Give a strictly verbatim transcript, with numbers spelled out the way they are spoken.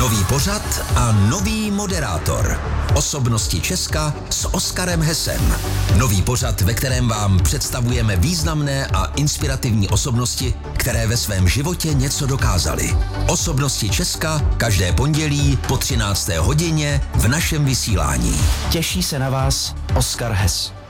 Nový pořad a nový moderátor. Osobnosti Česka s Oskarem Hessem. Nový pořad, ve kterém vám představujeme významné a inspirativní osobnosti, které ve svém životě něco dokázaly. Osobnosti Česka každé pondělí po třinácté hodině v našem vysílání. Těší se na vás Oskar Hess.